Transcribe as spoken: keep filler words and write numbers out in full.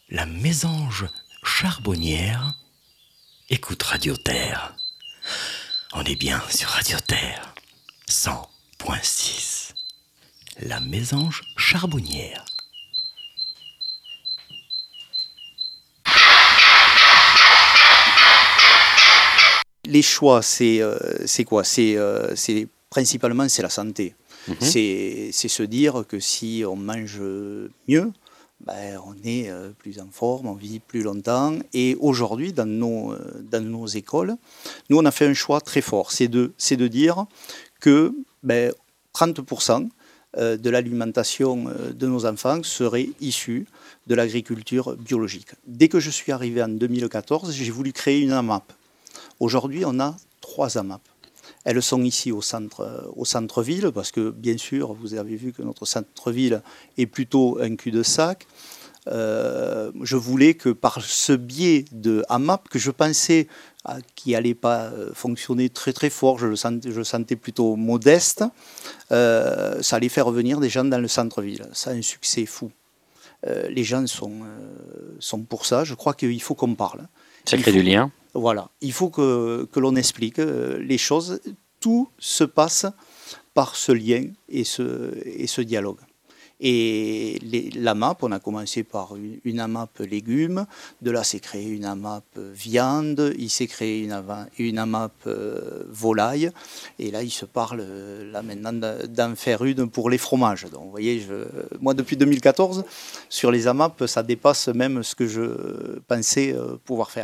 La mésange charbonnière écoute Radio Terre. On est bien sur Radio Terre, cent point six. La mésange charbonnière. Les choix, c'est euh, c'est quoi? C'est euh, c'est principalement c'est la santé. Mmh. C'est c'est se dire que si on mange mieux, ben, on est euh, plus en forme, on vit plus longtemps. Et aujourd'hui, dans nos euh, dans nos écoles, nous on a fait un choix très fort. C'est de c'est de dire que ben, trente pour cent de l'alimentation de nos enfants serait issue de l'agriculture biologique. Dès que je suis arrivé en deux mille quatorze, j'ai voulu créer une AMAP. Aujourd'hui, on a trois AMAP. Elles sont ici au, centre, au centre-ville, parce que bien sûr, vous avez vu que notre centre-ville est plutôt un cul-de-sac. Euh, je voulais que par ce biais de AMAP, que je pensais ah, qui n'allait pas fonctionner très très fort, je le sentais, je le sentais plutôt modeste, euh, ça allait faire revenir des gens dans le centre-ville. Ça a un succès fou. Euh, les gens sont, euh, sont pour ça. Je crois qu'il faut qu'on parle. Ça crée du lien. Voilà, il faut que, que l'on explique les choses. Tout se passe par ce lien et ce, et ce dialogue. Et les, l'AMAP, on a commencé par une, une AMAP légumes, de là s'est créé une AMAP viande, il s'est créé une, une AMAP euh, volaille, et là il se parle là maintenant d'en faire une pour les fromages. Donc vous voyez, je, moi depuis deux mille quatorze, sur les AMAP, ça dépasse même ce que je pensais pouvoir faire.